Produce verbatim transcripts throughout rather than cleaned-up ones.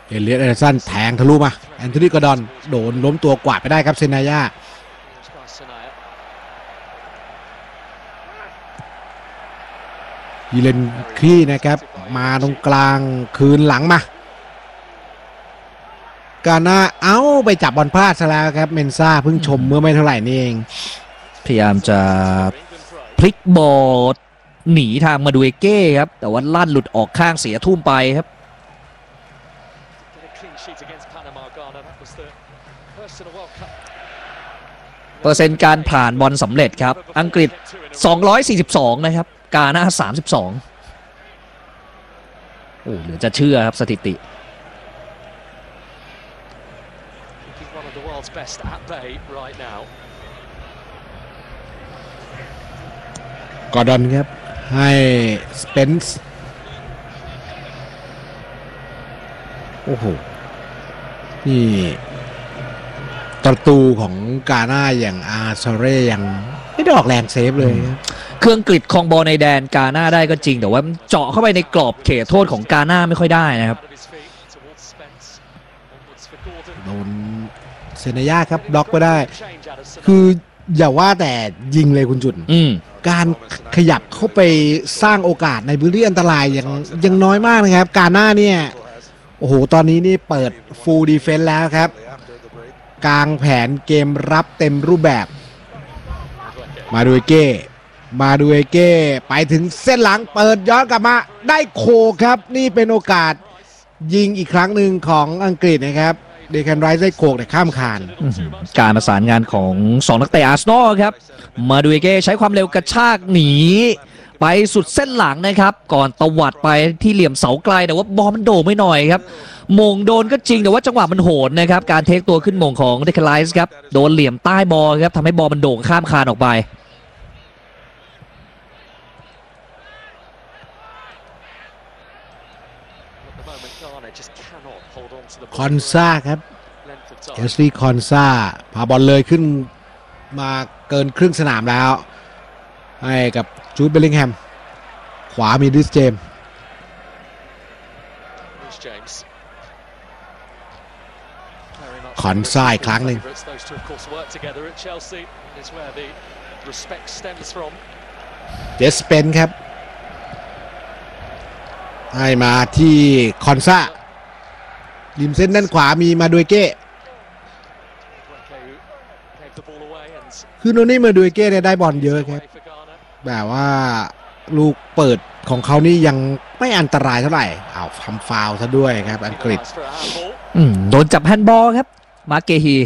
เอเลียส แอนเดอร์สันแทงทะลุมาแอนโทนีกอร์ดอนโดนล้มตัวกวาดไปได้ครับเซนายายีเลนครีนะครับมาตรงกลางคืนหลังมากาน่าเอ้าไปจับบอลพลาดซะแล้วครับเมนซ่าเพิ่งชมเมื่อไม่เท่าไหร่นี่เองพยายามจะพลิกบอลหนีทางมาดูเอเก้ครับแต่ว่าลั่นหลุดออกข้างเสียทุ่มไปครับเปอร์เซ็นต์การผ่านบอลสำเร็จครับอังกฤษสองร้อยสี่สิบสองนะครับกาน่าสามสิบสองโอ้เหลือจะเชื่อครับสถิติกอร์ดอนครับให้สเปนซ์โอ้โหนี่ประตูของกาน่าอย่างอาร์ซาเร่ยังไม่ได้ออกแรงเซฟเลยเครื่องกริดคองบอลในแดนกาน่าได้ก็จริงแต่ว่าเจาะเข้าไปในกรอบเขตโทษของกาน่าไม่ค่อยได้นะครับโดนเซนายาครับบล็อกไปได้คืออย่าว่าแต่ยิงเลยคุณจุนการขยับเข้าไปสร้างโอกาสในพื้นที่อันตรายยังยังน้อยมากนะครับกาน่าเนี่ยโอ้โหตอนนี้นี่เปิดฟูลดีเฟนส์แล้วครับกลางแผนเกมรับเต็มรูปแบบมาดูเอเก้มาดูเอเก้ไปถึงเส้นหลังเปิดย้อนกลับมาได้โคครับนี่เป็นโอกาสยิงอีกครั้งหนึ่งของอังกฤษนะครับเดแคนไรส์ได้โขกแต่ข้ามคานการประสานงานของสองนักเตะอาร์เซนอลครับมาดูเอเก้ใช้ความเร็วกระชากหนีไปสุดเส้นหลังนะครับก่อนตวัดไปที่เหลี่ยมเสาไกลแต่ว่าบอลมันโด่งไม่หน่อยครับมงโดนก็จริงแต่ว่าจังหวะมันโหดนะครับการเทคตัวขึ้นมงของเดแคนไรส์ครับโดนเหลี่ยมใต้บอลครับทำให้บอลมันโด่งข้ามคานออกไปคอนซ่าครับเอสลีย์คอนซ่าพาบอลเลยขึ้นมาเกินครึ่งสนามแล้วให้กับจูดเบลลิงแฮมขวามีดิสเจมคอนซ่าอีกครั้งหนึ่งเจสเปนครับให้มาที่คอนซ่าริมเส้นด้านขวามีมาดูเอเก้คือโนนี่มาดูเอเก้ได้บอลเยอะครับแบบว่าลูกเปิดของเขานี่ยังไม่อันตรายเท่าไหร่เอาทำฟาวล์ซะด้วยครับอังกฤษโดนจับแฮนด์บอลครับมาร์เกฮี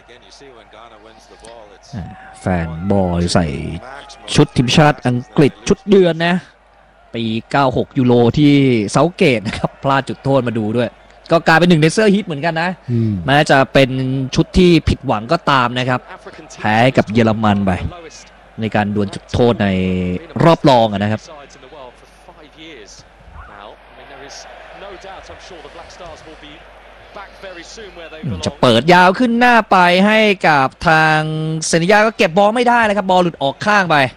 แฟนบอลใส่ชุดทีมชาติอังกฤษชุดเยือนนะปีเก้าหกยูโรที่เซาเกตนะครับพลาดจุดโทษมาดูด้วยก็กลายเป็นหนึ่งในเสื้อฮิตเหมือนกันนะแม้จะเป็นชุดที่ผิดหวังก็ตามนะครับแพ้กับเยอรมันไปในการดวลจุดโทษในรอบรองนะครับจะเปิดยาวขึ้นหน้าไปให้กับทางเซนิยาก็เก็บบอลไม่ได้เลยครับบอลหลุดออกข้างไป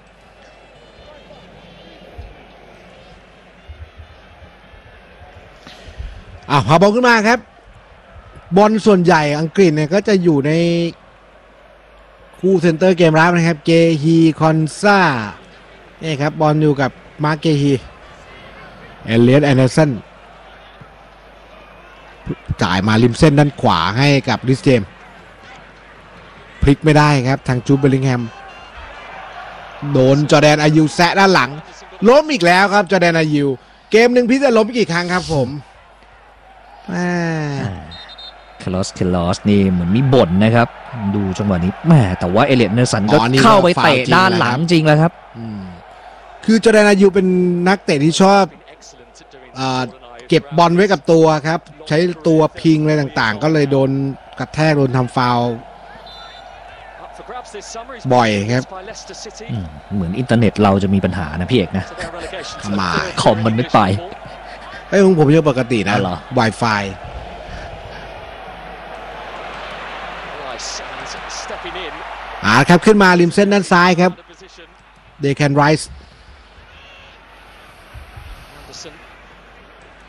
อ่ะพาบอลขึ้นมาครับบอลส่วนใหญ่อังกฤษเนี่ยก็จะอยู่ในคู่เซนเตอร์เกมรับนะครับเกฮีคอนซ่านี่ครับบอลอยู่กับมาร์เกฮีเอเลียส แอนเดอร์สันจ่ายมาริมเส้นด้านขวาให้กับริสเจมพลิกไม่ได้ครับทางจูดเบลลิงแฮมโดนจอร์แดนอายูแซะด้านหลังล้มอีกแล้วครับจอร์แดนอายูเกมหนึ่งพี่จะล้มกี่ครั้งครับผมคาร์ลอสเคลอสนี่เหมือนมีบ่นนะครับดูจังหวะนี้แม่แต่ว่าเอเลียต เนอร์สันก็เข้าไปเตะด้านหลังจริงแล้วครับคือจอร์แดนอายูเป็นนักเตะที่ชอบเก็บบอลไว้กับตัวครับใช้ตัวพิงอะไรต่างๆก็เลยโดนกระแทกโดนทำฟาวล์บ่อยครับเหมือนอินเทอร์เน็ตเราจะมีปัญหานะพี่เอกนะมาคอมมันไม่ไปไอ้ของผมยังปกตินะ Wi-Fi อ่าครับขึ้นมาริมเส้นด้านซ้ายครับเดแคนไรส์